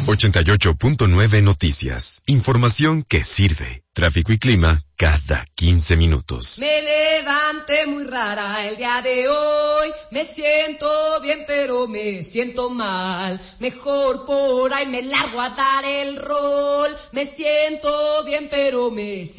88.9 Noticias. Información que sirve. Tráfico y clima cada 15 minutos. Me levanté muy rara el día de hoy. Me siento bien pero me siento mal. Mejor por ahí me largo a dar el rol. Me siento bien pero me siento